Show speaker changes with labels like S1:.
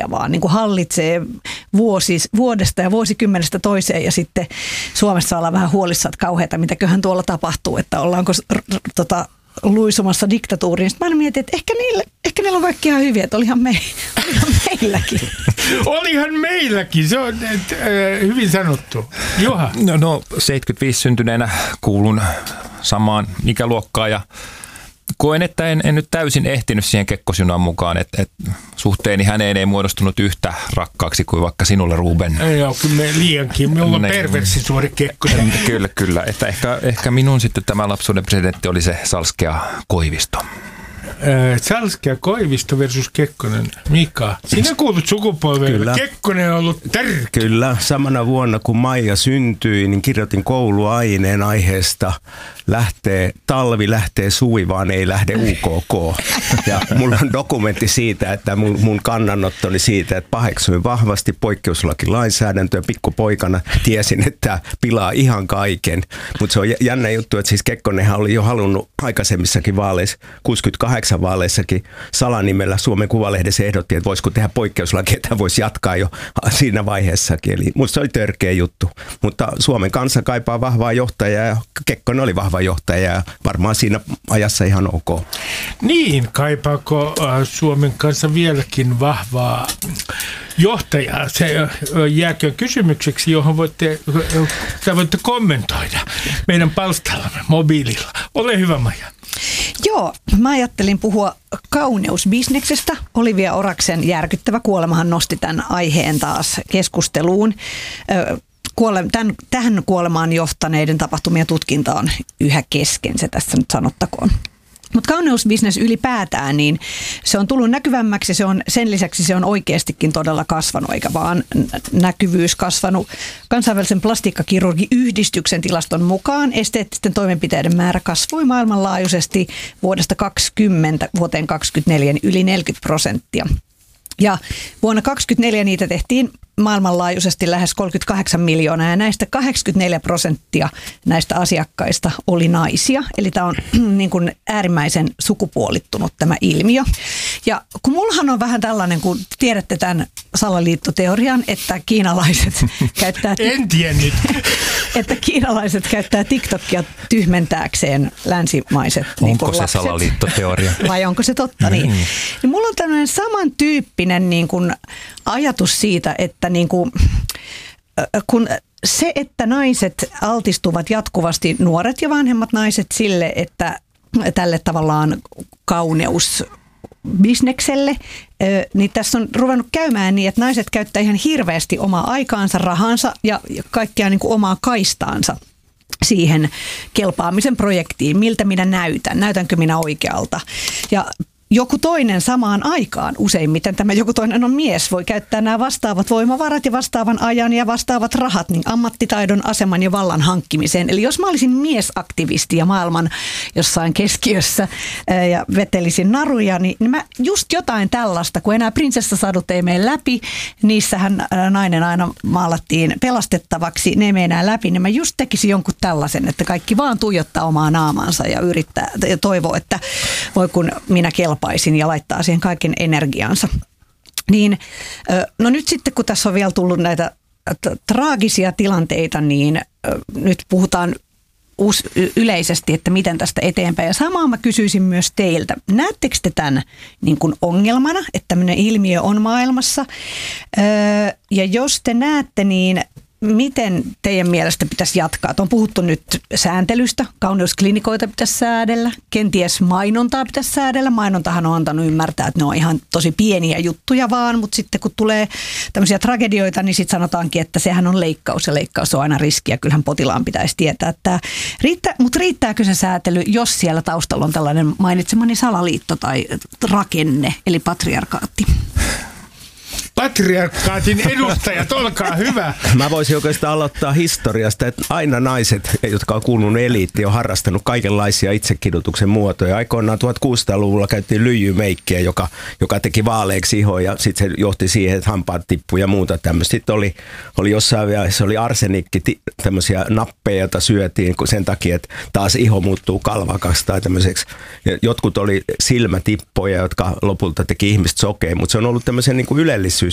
S1: asia vaan niin kuin hallitsee vuodesta ja vuosikymmenestä toiseen ja sitten Suomessa ollaan vähän huolissaan, että kauheata, mitäköhän tuolla tapahtuu, että ollaanko luisumassa diktatuuriin. Sitten mä mietin, että ehkä niillä on kaikki ihan hyviä, että olihan meilläkin.
S2: Olihan meilläkin, se on hyvin sanottu. Juha.
S3: No 75 syntyneenä kuulun samaan ikäluokkaan ja koen, että en nyt täysin ehtinyt siihen Kekkosjunaan mukaan, että suhteeni häneen ei muodostunut yhtä rakkaaksi kuin vaikka sinulle, Ruben.
S2: Joo, kyllä me liiankin. Me ollaan perversisuori Kekkonen.
S3: Kyllä. Että ehkä minun sitten tämä lapsuuden presidentti oli se Salskea Koivisto.
S2: Salskea Koivisto versus Kekkonen. Mika, sinä kuulut sukupolvelle. Kyllä. Kekkonen on ollut tärkeä.
S4: Kyllä, samana vuonna kun Maija syntyi, niin kirjoitin kouluaineen aiheesta talvi lähtee suvi, vaan ei lähde UKK. Ja mulla on dokumentti siitä, että mun kannanottoni siitä, että paheksuin vahvasti poikkeuslakilainsäädäntöä. Pikkupoikana tiesin, että pilaa ihan kaiken. Mutta se on jännä juttu, että siis Kekkonenhan oli jo halunnut aikaisemmissakin vaaleissa, 68 vaaleissakin salanimellä Suomen Kuvalehdessä ehdotti, että voisiko tehdä poikkeuslaki, että voisi jatkaa jo siinä vaiheessakin. Eli musta se oli törkeä juttu. Mutta Suomen kansa kaipaa vahvaa johtajaa ja Kekkonen oli vahva johtaja ja varmaan siinä ajassa ihan ok.
S2: Niin, kaipaako Suomen kanssa vieläkin vahvaa johtajaa? Se jääkö kysymykseksi, johon voitte kommentoida meidän palstallamme mobiililla. Ole hyvä, Maija.
S1: Joo, mä ajattelin puhua kauneusbisneksestä. Olivia Oraksen järkyttävä kuolemahan nosti tämän aiheen taas keskusteluun. Tähän kuolemaan johtaneiden tapahtumien tutkinta on yhä kesken, se tässä nyt sanottakoon. Mutta kauneusbisnes ylipäätään, niin se on tullut näkyvämmäksi, sen lisäksi se on oikeastikin todella kasvanut, eikä vaan näkyvyys kasvanut. Kansainvälisen plastiikkakirurgiyhdistyksen tilaston mukaan esteettisten toimenpiteiden määrä kasvoi maailmanlaajuisesti vuodesta 2020 vuoteen 2024 yli 40%. Ja vuonna 2024 niitä tehtiin maailmanlaajuisesti lähes 38 miljoonaa ja näistä 84% näistä asiakkaista oli naisia. Eli tämä on niin kuin äärimmäisen sukupuolittunut tämä ilmiö. Ja kun mullahan on vähän tällainen, kun tiedätte tämän salaliittoteorian, että kiinalaiset käyttää...
S2: En tiennyt.
S1: Että kiinalaiset käyttää TikTokia tyhmentääkseen länsimaiset
S3: onko
S1: niin
S3: se
S1: lapset.
S3: Salaliittoteoria?
S1: Vai onko se totta? Niin mulla on tämmöinen samantyyppinen niin kuin ajatus siitä, että niin kuin, kun se, että naiset altistuvat jatkuvasti, nuoret ja vanhemmat naiset sille, että tälle tavallaan kauneusbisnekselle, niin tässä on ruvennut käymään niin, että naiset käyttää ihan hirveästi omaa aikaansa, rahansa ja kaikkea niin kuin omaa kaistaansa siihen kelpaamisen projektiin, miltä minä näytänkö minä oikealta. Ja joku toinen samaan aikaan, useimmiten tämä joku toinen on mies, voi käyttää nämä vastaavat voimavarat ja vastaavan ajan ja vastaavat rahat niin ammattitaidon, aseman ja vallan hankkimiseen. Eli jos mä olisin miesaktivisti ja maailman jossain keskiössä ja vetelisin naruja, niin mä just jotain tällaista, kun enää prinsessasadut ei mene läpi, niissähän nainen aina maalattiin pelastettavaksi, ne ei mene enää läpi, niin mä just tekisin jonkun tällaisen, että kaikki vaan tuijottaa omaa naamaansa ja yrittää ja toivoo, että voi kun minä kelpaisin ja laittaa siihen kaiken energiansa. Niin, no nyt sitten kun tässä on vielä tullut näitä traagisia tilanteita, niin nyt puhutaan yleisesti, että miten tästä eteenpäin. Ja samaa mä kysyisin myös teiltä. Näettekö te tämän niin kuin ongelmana, että tämmöinen ilmiö on maailmassa? Ja jos te näette, niin miten teidän mielestä pitäisi jatkaa? On puhuttu nyt sääntelystä, kauneusklinikoita pitäisi säädellä, kenties mainontaa pitäisi säädellä. Mainontahan on antanut ymmärtää, että ne on ihan tosi pieniä juttuja vaan, mutta sitten kun tulee tämmöisiä tragedioita, niin sitten sanotaankin, että sehän on leikkaus ja leikkaus on aina riski ja kyllähän potilaan pitäisi tietää, että mutta riittääkö se säätely, jos siellä taustalla on tällainen mainitsemani salaliitto tai rakenne, eli patriarkaatti?
S2: Patriarkaatin edustajat, olkaa hyvä.
S4: Mä voisin oikeastaan aloittaa historiasta, että aina naiset, jotka on kuulunut eliittiin, on harrastanut kaikenlaisia itsekidutuksen muotoja. Aikoinaan 1600-luvulla käytiin lyijymeikkiä, joka teki vaaleeksi ihoa ja sitten se johti siihen, että hampaat tippui ja muuta tämmöistä. Sitten oli jossain vaiheessa oli arsenikki, tämmöisiä nappeja, joita syötiin sen takia, että taas iho muuttuu kalvakaksi tai tämmöiseksi. Ja jotkut oli silmätippoja, jotka lopulta teki ihmistä sokea, mutta se on ollut tämmöisen niin kuin